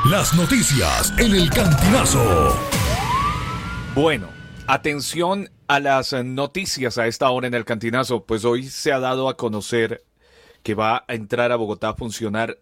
Las noticias en el Cantinazo. Bueno, atención a las noticias a esta hora en el Cantinazo, pues hoy se ha dado a conocer que va a entrar a Bogotá a funcionar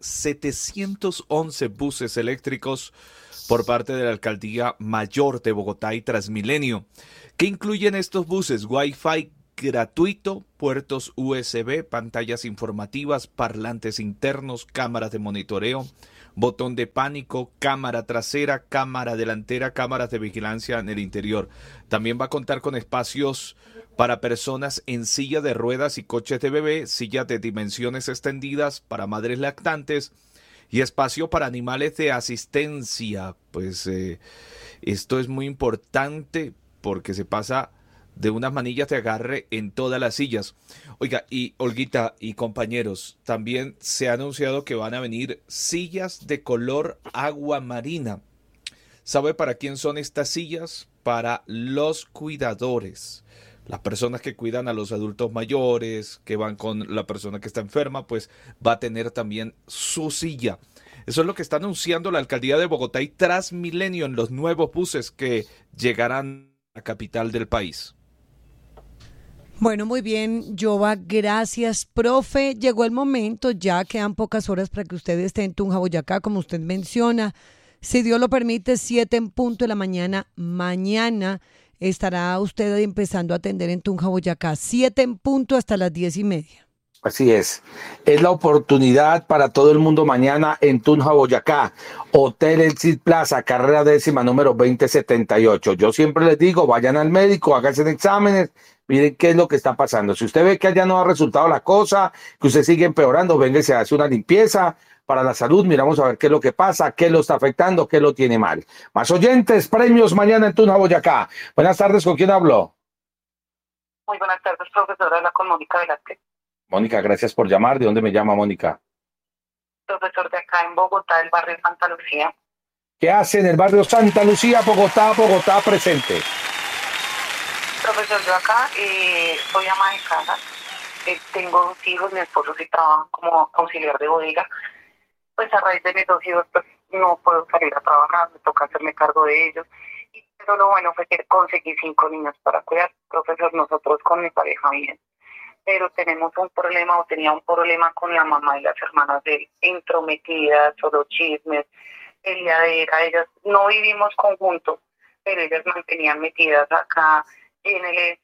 711 buses eléctricos por parte de la Alcaldía Mayor de Bogotá y Transmilenio. ¿Qué incluyen estos buses? Wi-Fi gratuito, puertos USB, pantallas informativas, parlantes internos, cámaras de monitoreo, botón de pánico, cámara trasera, cámara delantera, cámaras de vigilancia en el interior. También va a contar con espacios para personas en silla de ruedas y coches de bebé, sillas de dimensiones extendidas para madres lactantes y espacio para animales de asistencia. Pues esto es muy importante porque se pasa de unas manillas de agarre en todas las sillas. Oiga, y Olguita y compañeros, también se ha anunciado que van a venir sillas de color agua marina. ¿Sabe para quién son estas sillas? Para los cuidadores. Las personas que cuidan a los adultos mayores, que van con la persona que está enferma, pues va a tener también su silla. Eso es lo que está anunciando la Alcaldía de Bogotá y Transmilenio en los nuevos buses que llegarán a la capital del país. Bueno, muy bien, Jova, gracias, profe. Llegó el momento, ya quedan pocas horas para que usted esté en Tunja, Boyacá, como usted menciona. Si Dios lo permite, 7 en punto de la mañana. Mañana estará usted empezando a atender en Tunja, Boyacá. 7 en punto hasta las 10:30. Así es la oportunidad para todo el mundo mañana en Tunja, Boyacá, Hotel El Cid Plaza, carrera décima número 2078. Yo siempre les digo, vayan al médico, háganse exámenes, miren qué es lo que está pasando. Si usted ve que allá no ha resultado la cosa, que usted sigue empeorando, venga y se hace una limpieza para la salud, miramos a ver qué es lo que pasa, qué lo está afectando, qué lo tiene mal. Más oyentes, premios mañana en Tunja, Boyacá. Buenas tardes, ¿con quién hablo? Muy buenas tardes, profesora, habla con Mónica Velázquez. Mónica, gracias por llamar. ¿De dónde me llama, Mónica? Profesor de acá en Bogotá, el barrio Santa Lucía. ¿Qué hace en el barrio Santa Lucía, Bogotá, Bogotá presente? Profesor, yo acá soy ama de casa, tengo 2 hijos, mi esposo sí trabaja como auxiliar de bodega. Pues a raíz de mis 2 hijos pues no puedo salir a trabajar, me toca hacerme cargo de ellos. Pero lo bueno fue que conseguí 5 niños para cuidar. Profesor, nosotros con mi pareja bien, pero tenemos un problema, o tenía un problema con la mamá y las hermanas de él, entrometidas, solo chismes, peleadera. Ellas no vivimos conjuntos, pero ellas mantenían metidas acá en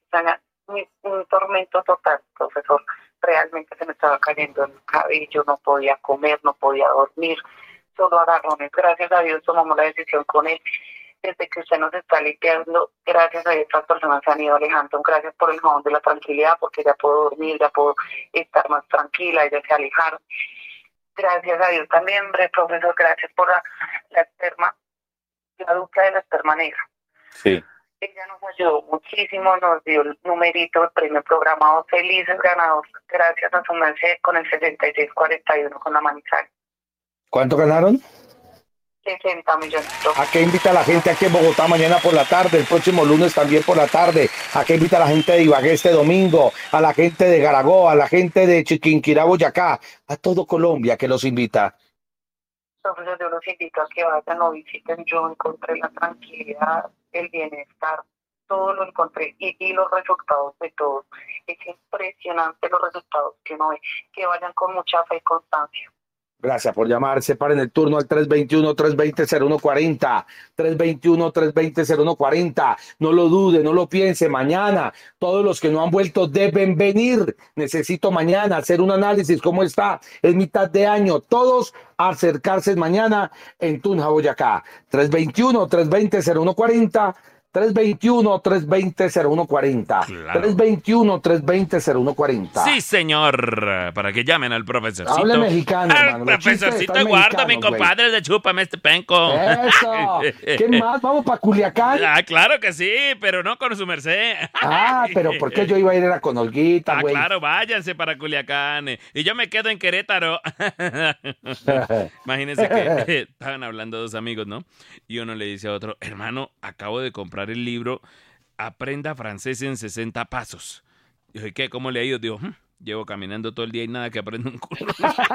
un tormento total, profesor. Realmente se me estaba cayendo el cabello, no podía comer, no podía dormir, solo agarrones. Gracias a Dios tomamos la decisión con él. Desde que usted nos está limpiando, gracias a Dios, estas personas se han ido alejando. Gracias por el jabón de la tranquilidad, porque ya puedo dormir, ya puedo estar más tranquila, ellas se alejaron. Gracias a Dios también, profesor, gracias por la esperma, la dupla de la esperma negra. Sí. Ella nos ayudó muchísimo, nos dio el numerito, el premio programado, felices ganadores, gracias a su merced, con el 6641 con la Manizales. ¿Cuánto ganaron? 60 millones. ¿A qué invita a la gente aquí en Bogotá mañana por la tarde, el próximo lunes también por la tarde? ¿A qué invita a la gente de Ibagué este domingo? ¿A la gente de Garagó? ¿A la gente de Chiquinquirá, Boyacá? A todo Colombia que los invita. Entonces yo los invito a que vayan o visiten. Yo encontré la tranquilidad, el bienestar, todo lo encontré y los resultados de todo. Es impresionante los resultados que uno ve. Que vayan con mucha fe y constancia. Gracias por llamar. Separen el turno al 321-320-0140. 321-320-0140. No lo dude, no lo piense. Mañana, todos los que no han vuelto deben venir. Necesito mañana hacer un análisis. ¿Cómo está? Es mitad de año. Todos acercarse mañana en Tunja, Boyacá. 321-320-0140. 321-320-0140. Claro. 321-320-0140. Sí, señor. Para que llamen al profesorcito. Hable mexicano, Al hermano. Los chistes profesorcito están Eduardo, mi mexicanos, compadre de Chúpame este penco. Eso. ¿Qué más? ¿Vamos para Culiacán? Ah, claro que sí, pero no con su merced. Ah, pero ¿por qué yo iba a ir era con Olguita, güey? Claro, váyanse para Culiacán. Y yo me quedo en Querétaro. Imagínense que estaban hablando 2 amigos, ¿no? Y uno le dice a otro, hermano, acabo de comprar el libro Aprenda francés en 60 pasos. Y yo, ¿qué? ¿Cómo le ha ido? Digo, Llevo caminando todo el día y nada que aprendo un culo.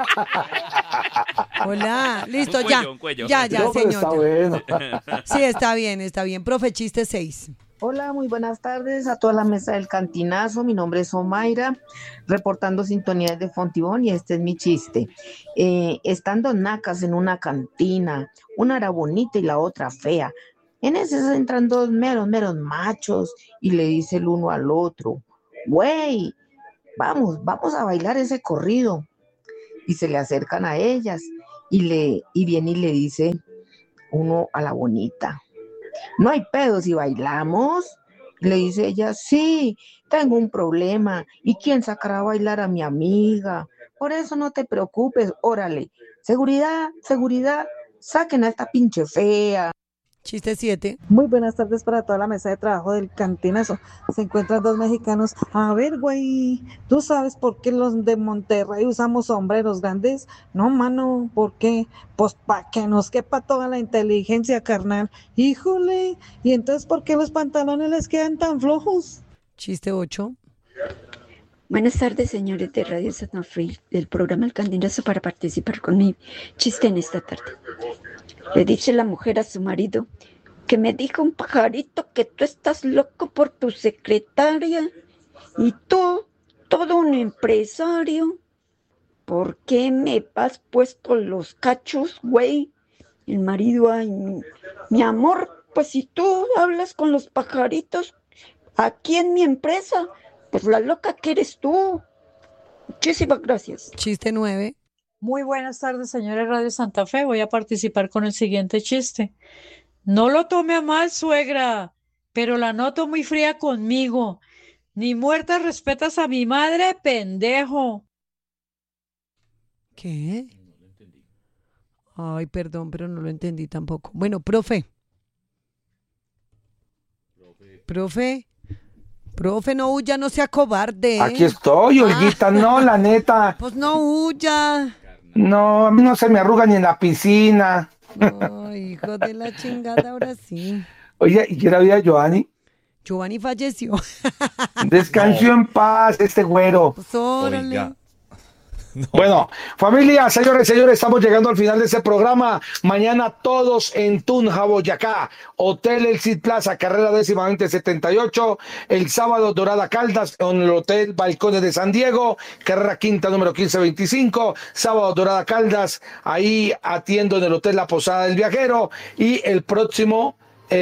Hola, listo, Un ya. cuello, un cuello. Ya, No, pero señor. está ya. bueno. Sí, está bien, está bien. Profe, chiste 6. Hola, muy buenas tardes a toda la mesa del Cantinazo. Mi nombre es Omaira, reportando sintonías de Fontibón y este es mi chiste. Estando nacas en una cantina, una era bonita y la otra fea. En ese se entran dos meros machos y le dice el uno al otro, güey, vamos a bailar ese corrido. Y se le acercan a ellas y viene y le dice uno a la bonita, no hay pedo si bailamos. Le dice ella, sí, tengo un problema. ¿Y quién sacará a bailar a mi amiga? Por eso no te preocupes, órale. Seguridad, saquen a esta pinche fea. Chiste 7. Muy buenas tardes para toda la mesa de trabajo del Cantinazo. Se encuentran dos mexicanos. A ver, güey, ¿tú sabes por qué los de Monterrey usamos sombreros grandes? No, mano, ¿por qué? Pues para que nos quepa toda la inteligencia, carnal. Híjole, ¿y entonces por qué los pantalones les quedan tan flojos? Chiste 8. Buenas tardes, señores de Radio Santa Fe, del programa El Cantinazo, para participar con mi chiste en esta tarde. Le dice la mujer a su marido, que me dijo un pajarito que tú estás loco por tu secretaria y tú, todo un empresario. ¿Por qué me has puesto los cachos, güey? El marido, ay, mi amor, pues si tú hablas con los pajaritos aquí en mi empresa, pues la loca que eres tú. Muchísimas gracias. Chiste 9. Muy buenas tardes, señores Radio Santa Fe. Voy a participar con el siguiente chiste. No lo tome a mal, suegra, pero la noto muy fría conmigo. Ni muerta respetas a mi madre, pendejo. ¿Qué? Ay, perdón, pero no lo entendí tampoco. Bueno, profe. Profe, no huya, no sea cobarde. Aquí estoy, Olguita, no, la neta. Pues no huya. No, a mí no se me arruga ni en la piscina. Ay, hijo de la chingada, ahora sí. Oye, ¿y quién había Giovanni? Giovanni falleció. Descansó en paz este güero. Pues órale. Oiga. No. Bueno, familia, señores, estamos llegando al final de este programa. Mañana todos en Tunja, Boyacá. Hotel El Cid Plaza, carrera 10-2078. El sábado, Dorada Caldas, en el Hotel Balcones de San Diego, carrera quinta, número 1525. Sábado, Dorada Caldas, ahí atiendo en el Hotel La Posada del Viajero. Y el próximo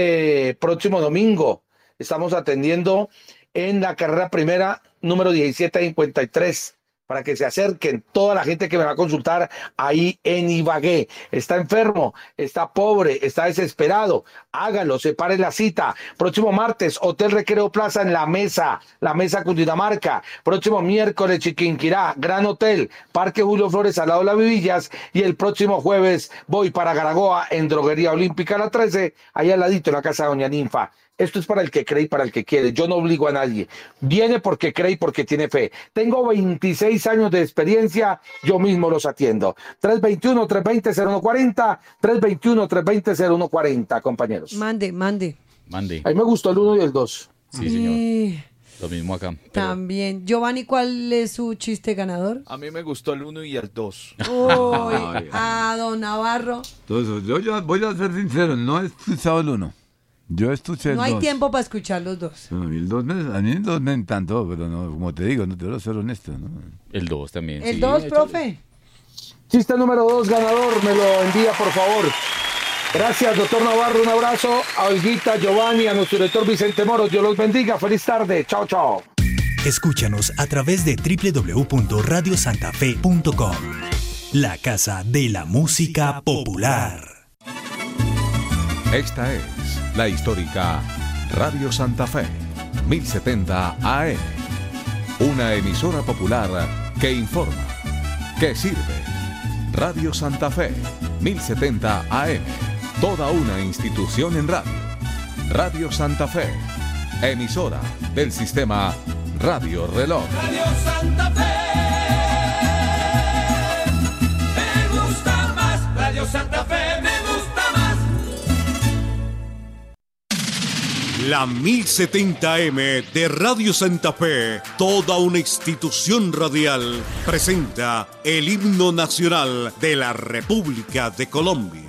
domingo estamos atendiendo en la carrera primera, número 1753. Para que se acerquen toda la gente que me va a consultar ahí en Ibagué. Está enfermo, está pobre, está desesperado. Hágalo, separe la cita. Próximo martes, Hotel Recreo Plaza en La Mesa Cundinamarca. Próximo miércoles, Chiquinquirá, Gran Hotel, Parque Julio Flores, al lado de las Vivillas. Y el próximo jueves voy para Garagoa, en Droguería Olímpica La 13, allá al ladito, en la casa de Doña Ninfa. Esto es para el que cree y para el que quiere. Yo no obligo a nadie. Viene porque cree y porque tiene fe. Tengo 26 años de experiencia. Yo mismo los atiendo. 321-320-0140. 321-320-0140, compañeros. Mande. A mí me gustó el 1 y el 2. Sí, señor. Lo mismo acá. También. Giovanni, ¿cuál es su chiste ganador? A mí me gustó el 1 y el 2. Uy, a don Navarro. Entonces, yo voy a ser sincero, no he escuchado el 1. Yo escuché el 2. No hay tiempo para escuchar los dos. No, a mí el 2 me encantó, pero no, como te digo, no te voy a ser honesto, ¿no? El 2 también. El 2, profe. Chiste número 2, ganador, me lo envía, por favor. Gracias, doctor Navarro, un abrazo. A Olguita, Giovanni, a nuestro director Vicente Moro, Dios los bendiga. Feliz tarde. Chao, chao. Escúchanos a través de www.radiosantafe.com. La casa de la música popular. Esta es la histórica Radio Santa Fe, 1070 AM. Una emisora popular que informa, que sirve. Radio Santa Fe, 1070 AM. Toda una institución en radio. Radio Santa Fe, emisora del sistema Radio Reloj. Radio Santa Fe. Me gusta más. Radio Santa Fe me gusta más. La 1070M de Radio Santa Fe, toda una institución radial, presenta el himno nacional de la República de Colombia.